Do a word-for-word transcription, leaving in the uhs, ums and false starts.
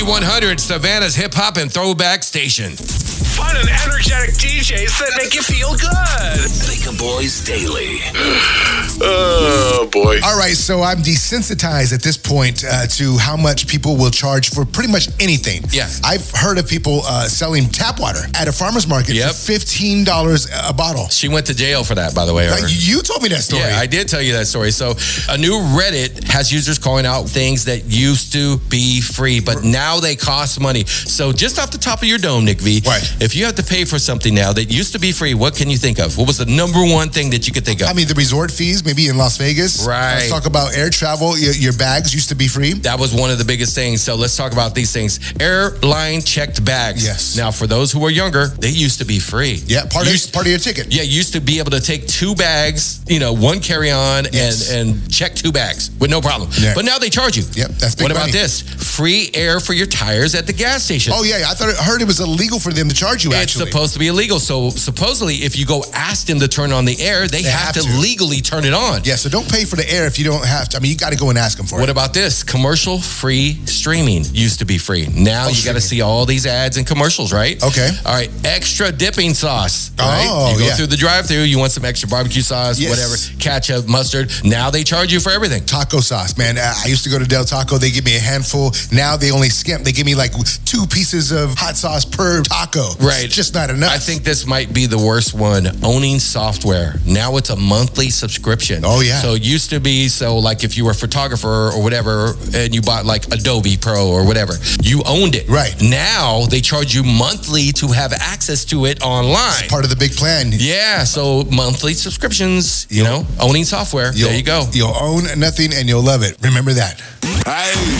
B one hundred, Savannah's hip hop and throwback station. Fun and energetic D Js that make you feel good. Mega Boys Daily. Oh, boy. All right, so I'm desensitized at this point uh, to how much people will charge for pretty much anything. Yeah. I've heard of people uh, selling tap water at a farmer's market Yep. for fifteen dollars a bottle. She went to jail for that, by the way. Like, or- you told me that story. Yeah, I did tell you that story. So a new Reddit has users calling out things that used to be free, but now they cost money. So just off the top of your dome, Nick V, Right. if you have to pay for something now that used to be free, what can you think of? What was the number one thing that you could think of? I mean, the resort fees, maybe in Las Vegas. Right. Let's talk about air travel. Your, your bags used to be free. That was one of the biggest things. So let's talk about these things. Airline checked bags. Yes. Now, for those who are younger, they used to be free. Yeah, part of, Used- part of your ticket. Yeah, you used to be able to take two bags, you know, one carry-on Yes. and, and check two bags with no problem. Yeah. But now they charge you. Yep, that's big What about money. this? Free air for your tires at the gas station. Oh, yeah, I thought I heard it was illegal for them to charge you, It's actually. supposed to be illegal. So supposedly, if you go ask them to turn on the air, they, They have, have to, to. legally turn it on. Yeah, so don't pay for the air if you don't have to. I mean, you got to go and ask them for What it. about this? Commercial-free streaming used to be free. Now Oh, you got to streaming. see all these ads and commercials, right? Okay. All right. Extra dipping sauce. Right? Oh, You go yeah. through the drive-through. You want some extra barbecue sauce, Yes. whatever, ketchup, mustard. Now they charge you for everything. Taco sauce, man. I I used to go to Del Taco. They give me a handful. Now they only skimp. They give me like two pieces of hot sauce per taco. Right. It's just not enough. I think this might be the worst one. Owning software. Now it's a monthly subscription. Oh, yeah. So it used to be, so like if you were a photographer or whatever, and you bought like Adobe Pro or whatever, you owned it. Right. Now they charge you monthly to have access to it online. part of the big plan. Yeah, so monthly subscriptions, you know, owning software. You'll, There you go. You'll own nothing and you'll love it. Remember that. Hey.